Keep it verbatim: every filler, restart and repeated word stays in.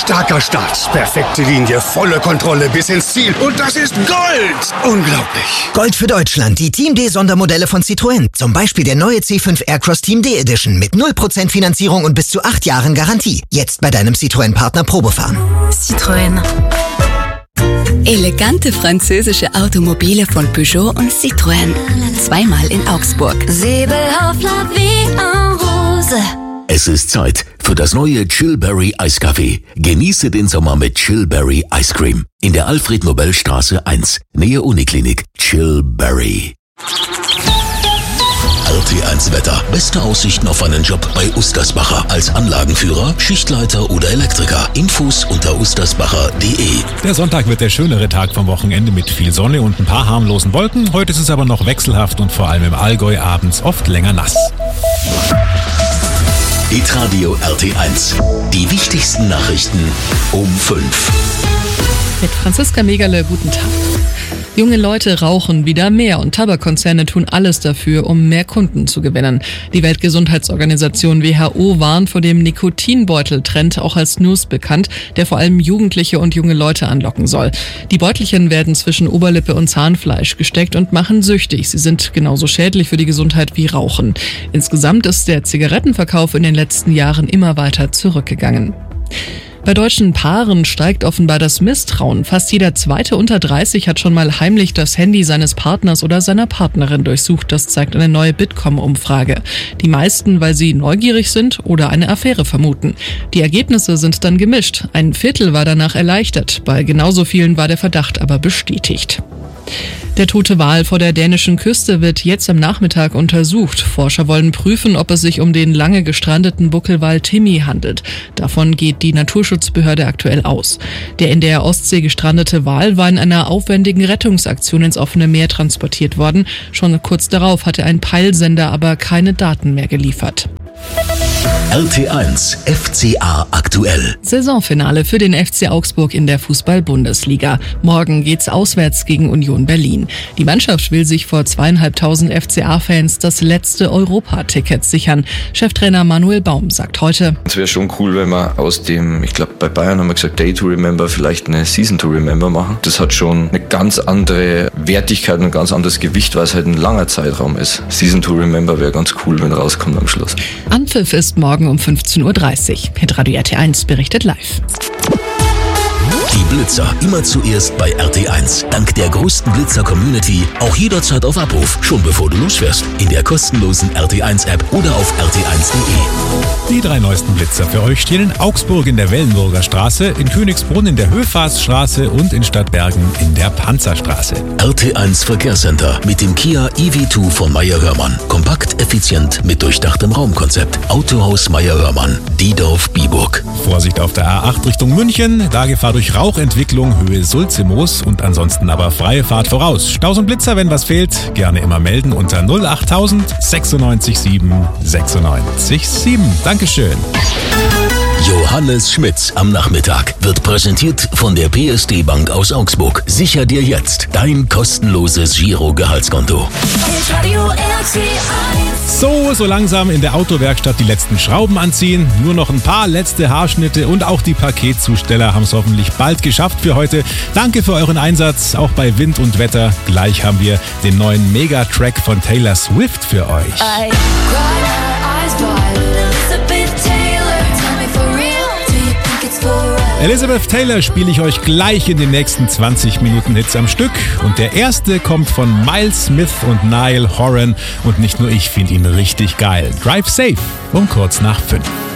Starker Start, perfekte Linie, volle Kontrolle bis ins Ziel. Und das ist Gold! Unglaublich. Gold für Deutschland, die Team D-Sondermodelle von Citroën. Zum Beispiel der neue C fünf Aircross Team D Edition mit null Prozent Finanzierung und bis zu acht Jahren Garantie. Jetzt bei deinem Citroën-Partner Probefahren. Citroën. Elegante französische Automobile von Peugeot und Citroën. Zweimal in Augsburg. Säbel auf la vie en rose. Es ist Zeit für das neue Chillberry Eiskaffee. Genieße den Sommer mit Chillberry Ice Cream. In der Alfred-Nobel-Straße eins, Nähe Uniklinik. Chillberry. R T eins Wetter. Beste Aussichten auf einen Job bei Ustersbacher. Als Anlagenführer, Schichtleiter oder Elektriker. Infos unter ustersbacher punkt de. Der Sonntag wird der schönere Tag vom Wochenende mit viel Sonne und ein paar harmlosen Wolken. Heute ist es aber noch wechselhaft und vor allem im Allgäu abends oft länger nass. Hitradio R T eins. Die wichtigsten Nachrichten um fünf. Mit Franziska Megerle, guten Tag. Junge Leute rauchen wieder mehr und Tabakkonzerne tun alles dafür, um mehr Kunden zu gewinnen. Die Weltgesundheitsorganisation W H O warnt vor dem Nikotinbeutel-Trend, auch als Snus bekannt, der vor allem Jugendliche und junge Leute anlocken soll. Die Beutelchen werden zwischen Oberlippe und Zahnfleisch gesteckt und machen süchtig. Sie sind genauso schädlich für die Gesundheit wie Rauchen. Insgesamt ist der Zigarettenverkauf in den letzten Jahren immer weiter zurückgegangen. Bei deutschen Paaren steigt offenbar das Misstrauen. Fast jeder Zweite unter dreißig hat schon mal heimlich das Handy seines Partners oder seiner Partnerin durchsucht. Das zeigt eine neue Bitkom-Umfrage. Die meisten, weil sie neugierig sind oder eine Affäre vermuten. Die Ergebnisse sind dann gemischt. Ein Viertel war danach erleichtert. Bei genauso vielen war der Verdacht aber bestätigt. Der tote Wal vor der dänischen Küste wird jetzt am Nachmittag untersucht. Forscher wollen prüfen, ob es sich um den lange gestrandeten Buckelwal Timmy handelt. Davon geht die Naturschutzbehörde aktuell aus. Der in der Ostsee gestrandete Wal war in einer aufwendigen Rettungsaktion ins offene Meer transportiert worden. Schon kurz darauf hatte ein Peilsender aber keine Daten mehr geliefert. R T eins F C A aktuell. Saisonfinale für den F C Augsburg in der Fußball-Bundesliga. Morgen geht's auswärts gegen Union Berlin. Die Mannschaft will sich vor zweieinhalbtausend F C A-Fans das letzte Europa-Ticket sichern. Cheftrainer Manuel Baum sagt heute: Es wäre schon cool, wenn wir aus dem, ich glaube bei Bayern haben wir gesagt Day to Remember, vielleicht eine Season to Remember machen. Das hat schon eine ganz andere Wertigkeit und ein ganz anderes Gewicht, weil es halt ein langer Zeitraum ist. Season to Remember wäre ganz cool, wenn rauskommt am Schluss. Anpfiff ist morgen um fünfzehn Uhr dreißig. Hitradio R T eins berichtet live. Die Blitzer immer zuerst bei R T eins. Dank der größten Blitzer-Community auch jederzeit auf Abruf, schon bevor du losfährst. In der kostenlosen R T eins App oder auf r t eins punkt de. Die drei neuesten Blitzer für euch stehen in Augsburg in der Wellenburger Straße, in Königsbrunn in der Höfaßstraße und in Stadtbergen in der Panzerstraße. R T eins Verkehrscenter mit dem Kia E V zwei von Meyer-Hörmann. Kompakt, effizient, mit durchdachtem Raumkonzept. Autohaus Meyer-Hörmann, Diedorf-Biburg. Vorsicht auf der A acht Richtung München, da Gefahr durch Rauchentwicklung, Höhe Sulzimoos und ansonsten aber freie Fahrt voraus. Staus und Blitzer, wenn was fehlt, gerne immer melden unter null achttausend sechsundneunzig sieben sechsundneunzig sieben. Dankeschön. Johannes Schmitz am Nachmittag wird präsentiert von der P S D Bank aus Augsburg. Sicher dir jetzt dein kostenloses Giro-Gehaltskonto. So, so langsam in der Autowerkstatt die letzten Schrauben anziehen. Nur noch ein paar letzte Haarschnitte und auch die Paketzusteller haben es hoffentlich bald geschafft für heute. Danke für euren Einsatz, auch bei Wind und Wetter. Gleich haben wir den neuen Mega-Track von Taylor Swift für euch. Elizabeth Taylor spiele ich euch gleich in den nächsten zwanzig Minuten Hits am Stück. Und der erste kommt von Miles Smith und Niall Horan. Und nicht nur ich finde ihn richtig geil. Drive Safe um kurz nach fünf.